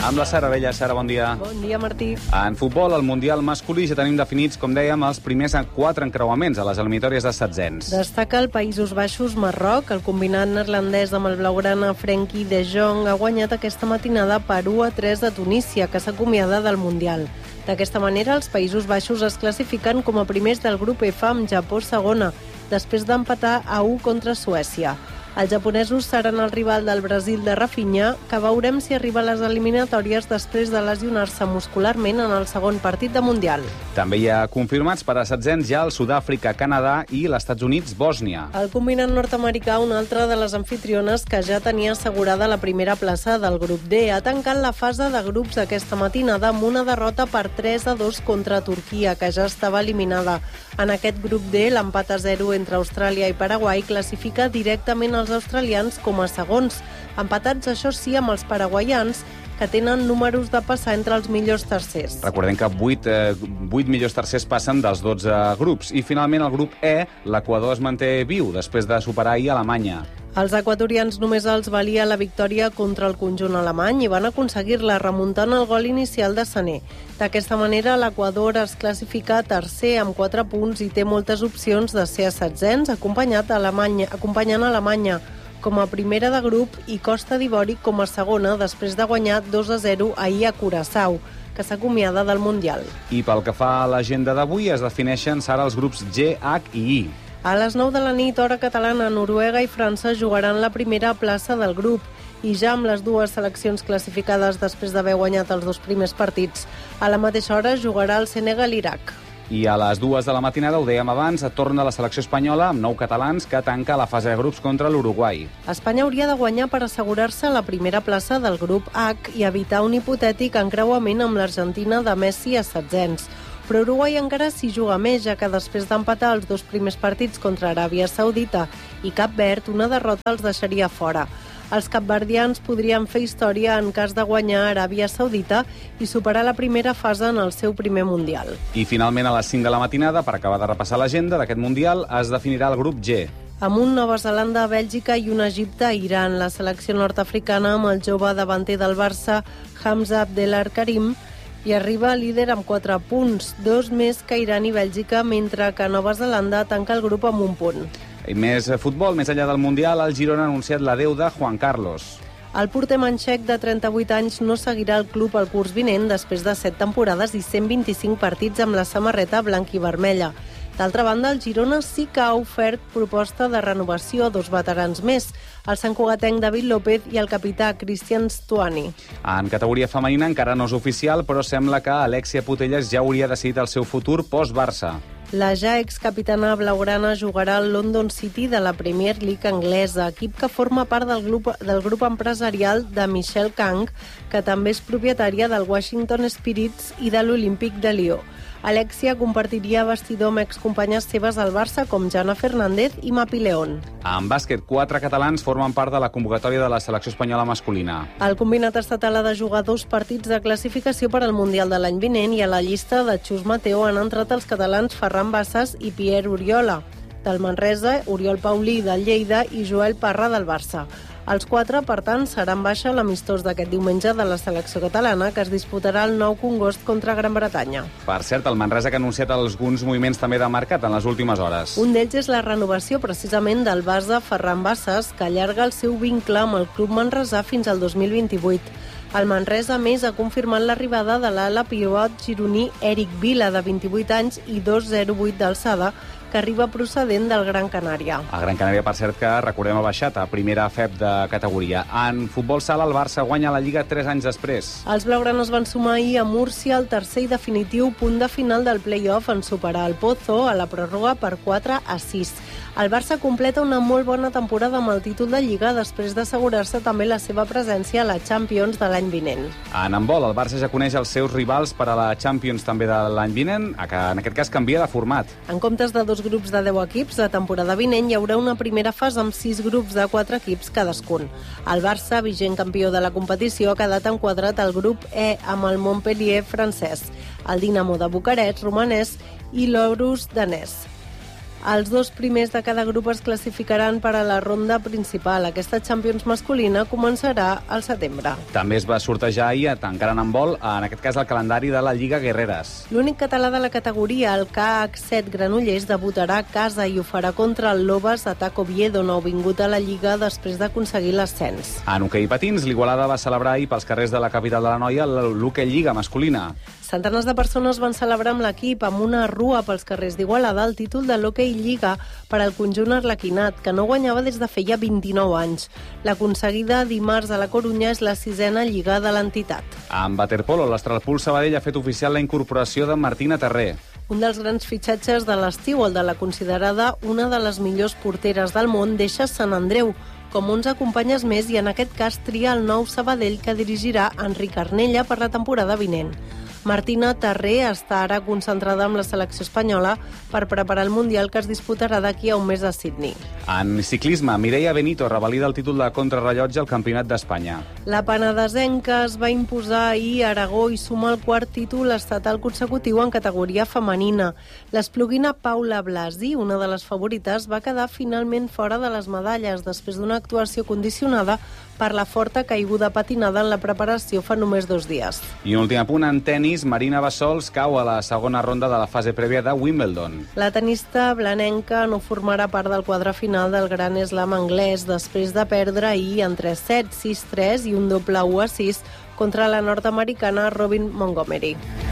Amb la Sara Vella. Sara, bon dia. Bon dia, Martí. En futbol, al Mundial masculí ja tenim definits, com dèiem, els primers 4 encreuaments a les eliminatòries de setzents. Destaca el Països Baixos-Marroc. El combinat neerlandès amb el blaugrana Frenkie de Jong ha guanyat aquesta matinada per 1-3 a Tunísia, que s'acomiada del Mundial. D'aquesta manera, els Països Baixos es classifiquen com a primers del grup F amb Japó segona, després d'empatar a 1 contra Suècia. Els japonesos seran el rival del Brasil de Rafinha, que veurem si arriba a les eliminatòries després de lesionar-se muscularment en el segon partit de Mundial. També hi ha confirmats per a setzents ja el Sud-àfrica, Canadà i els Estats Units, Bòsnia. El combinat nord-americà, una altra de les anfitriones que ja tenia assegurada la primera plaça del grup D, ha tancat la fase de grups aquesta matinada amb una derrota per 3-2 contra Turquia, que ja estava eliminada. En aquest grup D, l'empat a 0 entre Austràlia i Paraguai classifica directament els australians com a segons, empatats, això sí, amb els paraguaians, que tenen números de passar entre els millors tercers. Recordem que 8 millors tercers passen dels 12 grups. I finalment, al grup E, l'Equador es manté viu després de superar ahir Alemanya. Els equatorians només els valia la victòria contra el conjunt alemany i van aconseguir-la remuntant el gol inicial de Sané. D'aquesta manera, l'Equador es classifica tercer amb 4 punts i té moltes opcions de ser a setzents, acompanyant Alemanya com a primera de grup i Costa d'Ivori com a segona després de guanyar 2-0 ahir a Curaçao, que s'acomiada del Mundial. I pel que fa a l'agenda d'avui, es defineixen ara els grups G, H i I. A les 9 de la nit, hora catalana, Noruega i França jugaran la primera plaça del grup i ja amb les dues seleccions classificades després d'haver guanyat els 2 primers partits. A la mateixa hora jugarà el Senegal-Iraq. I a les 2 de la matinada, ho dèiem abans, torna la selecció espanyola amb 9 catalans que tanca la fase de grups contra l'Uruguai. Espanya hauria de guanyar per assegurar-se la primera plaça del grup H i evitar un hipotètic encreuament amb l'Argentina de Messi a setzents. Però Uruguai encara s'hi juga més, ja que després d'empatar els 2 primers partits contra Aràbia Saudita i Cap Verd, una derrota els deixaria fora. Els capverdians podrien fer història en cas de guanyar Aràbia Saudita i superar la primera fase en el seu primer Mundial. I finalment, a les 5 de la matinada, per acabar de repassar l'agenda d'aquest Mundial, es definirà el grup G. Amb un Nova Zelanda, Bèlgica i un Egipte a Iran. La selecció nord-africana amb el jove davanter del Barça, Hamza Abdelar Karim, i arriba líder amb 4 punts, 2 més que Iran i Bèlgica, mentre que Nova Zelanda tanca el grup amb 1 punt. I més futbol, més enllà del Mundial, el Girona ha anunciat l'adeu de Juan Carlos. El porter manxec de 38 anys no seguirà el club el curs vinent després de 7 temporades i 125 partits amb la samarreta blanc i vermella. D'altra banda, el Girona sí que ha ofert proposta de renovació a 2 veterans més, el santcugatenc David López i el capità Cristian Stuani. En categoria femenina encara no és oficial, però sembla que Alexia Putellas ja hauria decidit el seu futur post-Barça. La ja excapitana blaugrana jugarà al London City de la Premier League anglesa, equip que forma part del grup empresarial de Michelle Kang, que també és propietària del Washington Spirits i de l'Olímpic de Lió. Alexia compartiria vestidor amb excompanyes seves al Barça com Jana Fernández i Mapi León. En bàsquet, 4 catalans formen part de la convocatòria de la selecció espanyola masculina. El combinat estatal ha de jugar 2 partits de classificació per al Mundial de l'any vinent i a la llista de Xus Mateo han entrat els catalans Ferran Bassas i Pierre Oriola. Del Manresa, Oriol Paulí del Lleida i Joel Parra del Barça. Els 4, per tant, seran baixa l'amistós d'aquest diumenge de la selecció catalana, que es disputarà el 9 congost contra Gran Bretanya. Per cert, el Manresa que ha anunciat alguns moviments també de mercat en les últimes hores. Un d'ells és la renovació precisament del base Ferran Bassas, que allarga el seu vincle amb el club manresà fins al 2028. El Manresa, a més, ha confirmat l'arribada de l'ala pivot gironí Eric Vila, de 28 anys i 2,08 d'alçada, que arriba procedent del Gran Canària. El Gran Canària, per cert, que recordem ha baixat a primera FEP de categoria. En futbol sala, el Barça guanya la Lliga 3 anys després. Els blaugranes van sumar ahir a Múrcia el tercer i definitiu punt de final del play-off en superar el Pozo a la pròrroga per 4-6. El Barça completa una molt bona temporada amb el títol de Lliga després d'assegurar-se també la seva presència a la Champions de l'any vinent. En handbol, el Barça ja coneix els seus rivals per a la Champions també de l'any vinent, que en aquest cas canvia de format. En comptes de 2 grups de 10 equips, la temporada vinent hi haurà una primera fase amb 6 grups de 4 equips cadascun. El Barça, vigent campió de la competició, ha quedat enquadrat al grup E amb el Montpellier francès, el Dinamo de Bucarest romanès i l'Orus danès. Els 2 primers de cada grup es classificaran per a la ronda principal. Aquesta Champions masculina començarà al setembre. També es va sortejar ahir, encara en handbol, en aquest cas el calendari de la Lliga Guerreres. L'únic català de la categoria, el KH7 Granollers, debutarà a casa i ho farà contra el Lobas Atac Oviedo, nouvingut a la Lliga després d'aconseguir l'ascens. En hoquei patins, l'Igualada va celebrar ahir pels carrers de la capital de l'Anoia l'Hoquei Lliga masculina. Centenars de persones van celebrar amb l'equip amb una rua pels carrers d'Igualada el títol de l'Hoquei Lliga per al conjunt arlequinat, que no guanyava des de feia 29 anys. L'aconseguida dimarts a la Corunya és la 6a lliga de l'entitat. En waterpolo, l'Astralpool Sabadell ha fet oficial la incorporació de Martina Terré. Un dels grans fitxatges de l'estiu, el de la considerada una de les millors porteres del món, deixa Sant Andreu, com 11 companyes més, i en aquest cas tria el nou Sabadell que dirigirà Enric Arnella per la temporada vinent. Martina Terré està ara concentrada amb la selecció espanyola per preparar el Mundial que es disputarà d'aquí a un mes a Sydney. En ciclisme, Mireia Benito revalida el títol de contrarrellotge al Campionat d'Espanya. La penedesenca es va imposar ahir a Aragó i suma el 4º títol estatal consecutiu en categoria femenina. L'espluguina Paula Blasi, una de les favorites, va quedar finalment fora de les medalles després d'una actuació condicionada per la forta caiguda patinada en la preparació fa només 2 dies. I un últim apunt, en tenis, Marina Bassols cau a la segona ronda de la fase prèvia de Wimbledon. La tenista blanenca no formarà part del quadre final del Gran Slam anglès després de perdre ahir en 3-7, 6-3 i un doble 1-6 contra la nord-americana Robin Montgomery.